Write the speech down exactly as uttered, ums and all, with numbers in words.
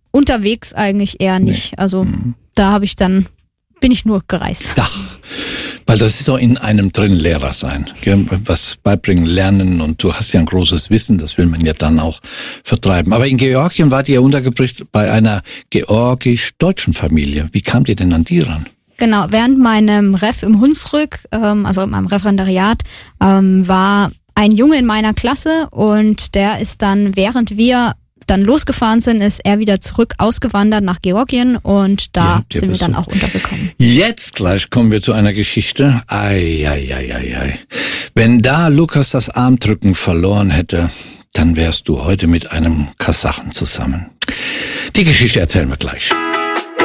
unterwegs eigentlich eher nicht. Nee. Also mhm. da habe ich dann, bin ich nur gereist. Ja, weil das ist so in einem drin, Lehrer sein. Was beibringen, lernen, und du hast ja ein großes Wissen, das will man ja dann auch vertreiben. Aber in Georgien wart ihr untergebracht bei einer georgisch-deutschen Familie. Wie kamt ihr denn an die ran? Genau, während meinem Ref im Hunsrück, ähm, also in meinem Referendariat, ähm, war ein Junge in meiner Klasse, und der ist dann, während wir dann losgefahren sind, ist er wieder zurück ausgewandert nach Georgien, und da ja, sind wir dann auch untergekommen. Jetzt gleich kommen wir zu einer Geschichte. Ei, ei, ei, ei, ei. Wenn da Lukas das Armdrücken verloren hätte, dann wärst du heute mit einem Kasachen zusammen. Die Geschichte erzählen wir gleich.